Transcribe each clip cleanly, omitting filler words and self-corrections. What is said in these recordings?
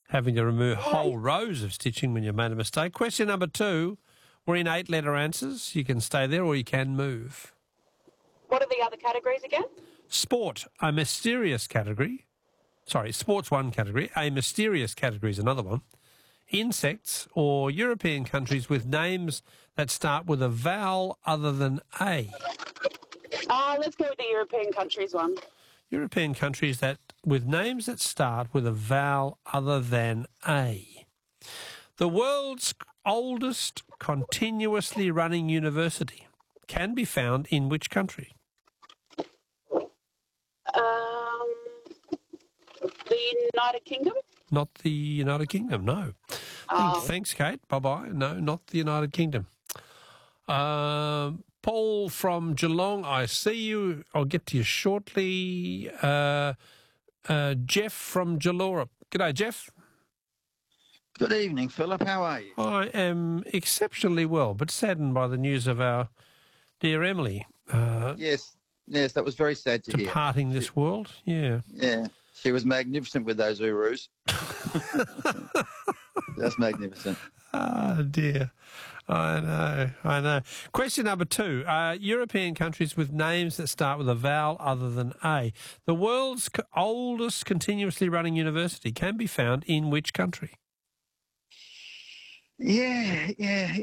having to remove whole rows of stitching when you've made a mistake. Question number 2, we're in 8-letter answers. You can stay there or you can move. What are the other categories again? Sport, a mysterious category. Sorry, sport's one category. A mysterious category is another one. Insects or European countries with names that start with a vowel other than A. Let's go with the European countries one. European countries that with names that start with a vowel other than A. The world's oldest continuously running university can be found in which country? The United Kingdom? Not the United Kingdom, no. Thanks, Kate. Bye-bye. No, not the United Kingdom. Paul from Geelong, I see you. I'll get to you shortly. Jeff from Jalora. G'day, Jeff. Good evening, Philip. How are you? I am exceptionally well, but saddened by the news of our dear Emily. Yes, that was very sad to hear. Departing this world, yeah. Yeah, she was magnificent with those Urus. That's magnificent. Oh, dear. I know. Question number 2. European countries with names that start with a vowel other than A. The world's oldest continuously running university can be found in which country? Yeah.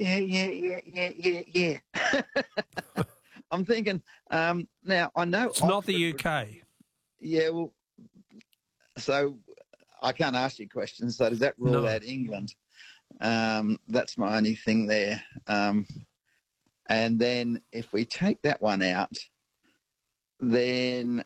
I'm thinking, now I know... It's not the UK. Yeah, well, so I can't ask you questions, so does that rule out England? That's my only thing there. And then if we take that one out, then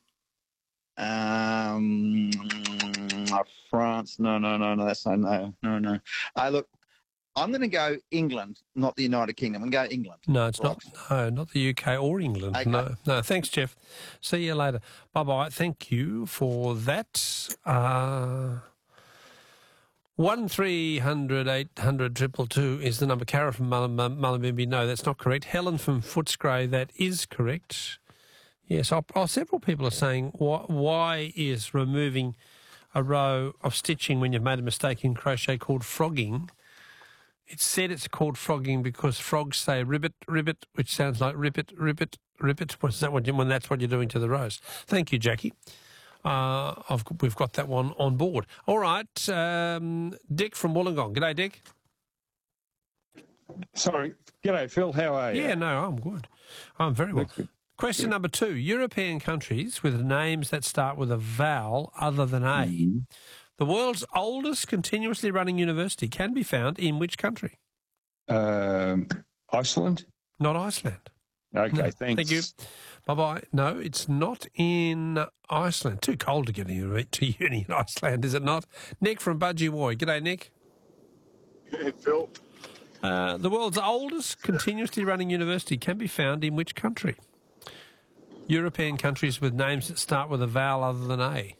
France, no, that's no. Look, I'm going to go England, not the United Kingdom. I'm going to go England. No, it's not. No, not the UK or England. Okay. No. Thanks, Jeff. See you later. Bye-bye. Thank you for that. 1300 800 222 is the number. Cara from Mullumbimby. No, that's not correct. Helen from Footscray, that is correct. Yes, several people are saying, why is removing a row of stitching when you've made a mistake in crochet called frogging? It's said it's called frogging because frogs say ribbit, ribbit, which sounds like ribbit, ribbit, ribbit. What's that when that's what you're doing to the rows? Thank you, Jackie. We've got that one on board. All right, Dick from Wollongong. G'day, Dick. Sorry. G'day, Phil. How are you? Yeah, no, I'm good. I'm very well. Question number 2. European countries with names that start with a vowel other than A. Mm-hmm. The world's oldest continuously running university can be found in which country? Iceland? Not Iceland. Okay, no, thanks. Thank you. Bye-bye. No, it's not in Iceland. Too cold to get to uni in Iceland, is it not? Nick from Budgie. G'day, Nick. Hey, Phil. The world's oldest continuously running university can be found in which country? European countries with names that start with a vowel other than A.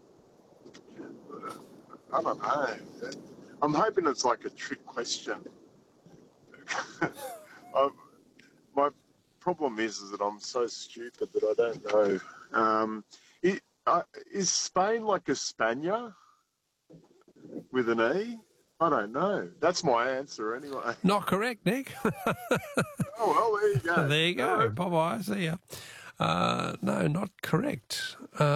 I don't know. I'm hoping it's like a trick question. My problem is that I'm so stupid that I don't know. Is Spain like España with an E? I don't know. That's my answer anyway. Not correct, Nick. Oh, well, there you go. There you go. Bye-bye. See ya. No, not correct.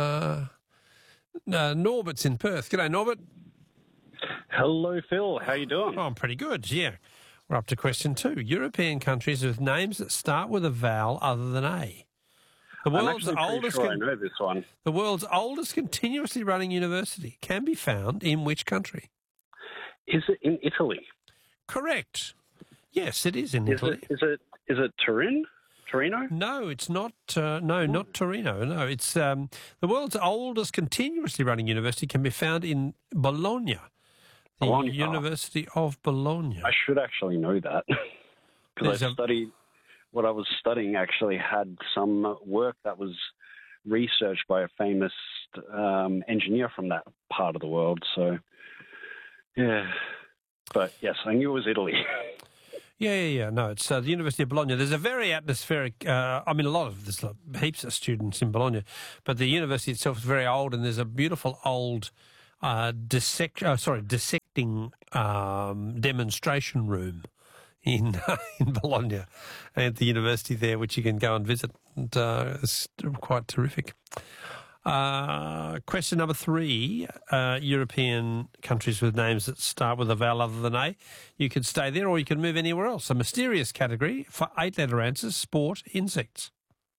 Norbert's in Perth. G'day, Norbert. Hello, Phil. How you doing? Oh, I'm pretty good, yeah. We're up to question 2. European countries with names that start with a vowel other than A. I'm pretty sure I know this one. The world's oldest continuously running university can be found in which country? Is it in Italy? Correct. Yes, it is in Italy. Is it Turin? Torino? No, it's not. Not Torino. No, it's the world's oldest continuously running university can be found in Bologna. The University of Bologna. I should actually know that because what I was studying actually had some work that was researched by a famous engineer from that part of the world. So, yeah. But yes, I knew it was Italy. Yeah. No, it's the University of Bologna. There's a very atmospheric, there's heaps of students in Bologna, but the university itself is very old, and there's a beautiful old dissecting demonstration room in in Bologna at the university there, which you can go and visit. And, it's quite terrific. Question number 3, European countries with names that start with a vowel other than A. You could stay there or you can move anywhere else. A mysterious category for 8-letter answers: sport, insects.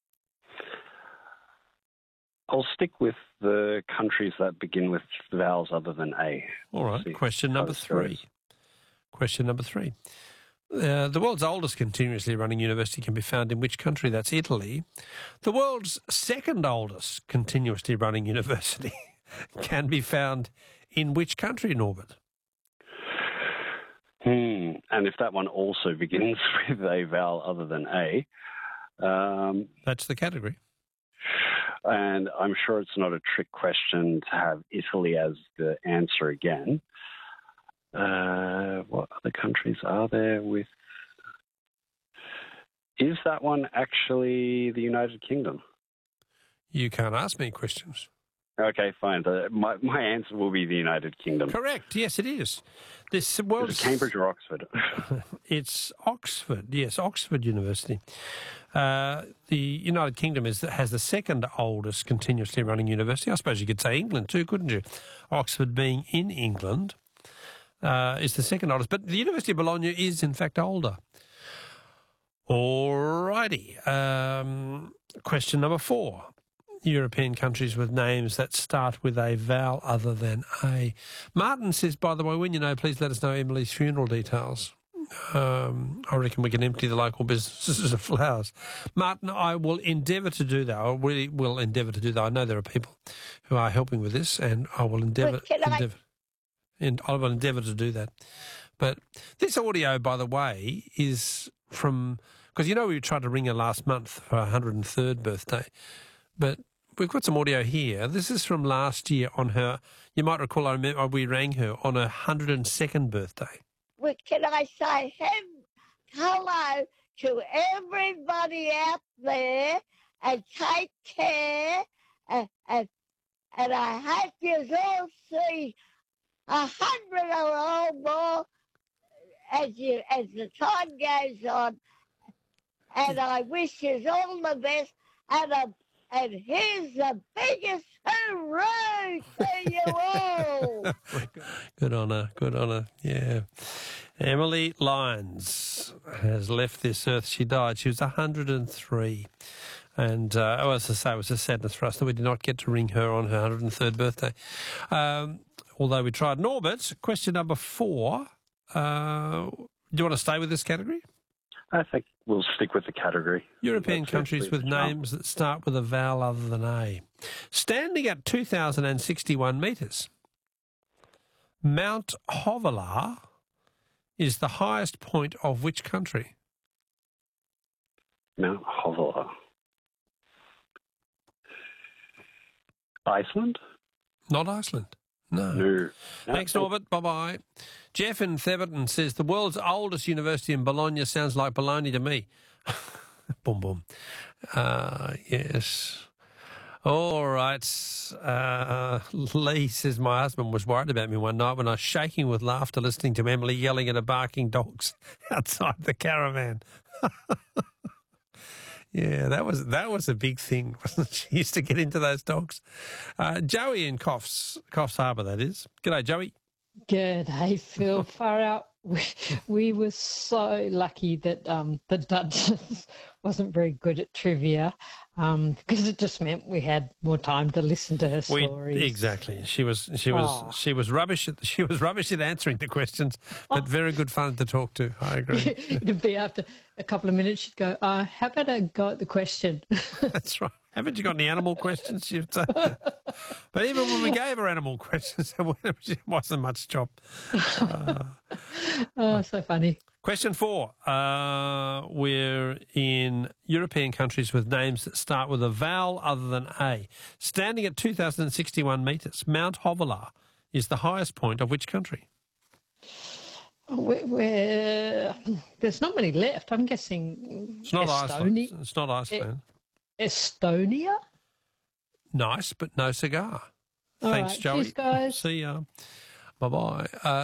I'll stick with the countries that begin with vowels other than A. All right. Question number 3. Question number 3. The world's oldest continuously running university can be found in which country? That's Italy. The world's second oldest continuously running university can be found in which country, Norbert? And if that one also begins with a vowel other than A. That's the category. And I'm sure it's not a trick question to have Italy as the answer again. What other countries are there with... Is that one actually the United Kingdom? You can't ask me questions. Okay, fine. My answer will be the United Kingdom. Correct. Yes, it is. This Is it Cambridge or Oxford? It's Oxford. Yes, Oxford University. The United Kingdom has the second oldest continuously running university. I suppose you could say England too, couldn't you? Oxford being in England is the second oldest. But the University of Bologna is, in fact, older. All righty. Question number 4. European countries with names that start with a vowel other than A. Martin says, by the way, when you know, please let us know Emily's funeral details. I reckon we can empty the local businesses of flowers. Martin, I will endeavour to do that. I really will endeavour to do that. I know there are people who are helping with this, and I will endeavour to do that. But this audio, by the way, is from... Because, you know, we tried to ring her last month for her 103rd birthday. But we've got some audio here. This is from last year on her... You might recall we rang her on her 102nd birthday. Well, can I say hello to everybody out there and take care and I hope you all see 100 or more as the time goes on, and I wish you all the best, and here's the biggest hooray to you all. Good on her, yeah. Emily Lyons has left this earth. She died. She was 103. And as I say, it was a sadness for us that we did not get to ring her on her 103rd birthday. Although we tried. Norbert, question number 4. Do you want to stay with this category? I think we'll stick with the category. European countries with names that start with a vowel other than A. Standing at 2,061 metres, Mount Hovelar is the highest point of which country? Mount Hovelar. Iceland? Not Iceland. No. Thanks, Norbert. Bye-bye. Jeff in Theberton says, the world's oldest university in Bologna sounds like baloney to me. Boom, boom. Yes. All right. Lee says, my husband was worried about me one night when I was shaking with laughter listening to Emily yelling at her barking dogs outside the caravan. Yeah, that was a big thing, wasn't it? She used to get into those dogs. Joey in Coffs Harbour, that is. G'day, Joey. G'day, Phil. Far out. We were so lucky that the Duchess wasn't very good at trivia because it just meant we had more time to listen to her stories. Exactly. She was rubbish at answering the questions, but very good fun to talk to. I agree. It'd be after a couple of minutes she'd go, how about I go at the question? That's right. Haven't you got any animal questions? She'd say. But even when we gave her animal questions, it wasn't much job. So funny. Question 4. We're in European countries with names that start with a vowel other than A. Standing at 2,061 metres, Mount Hovelar is the highest point of which country? There's not many left. I'm guessing it's not Iceland. It's not Iceland. Estonia? Nice, but no cigar. All Thanks, right. Joey. Cheers, guys. See ya. Bye-bye.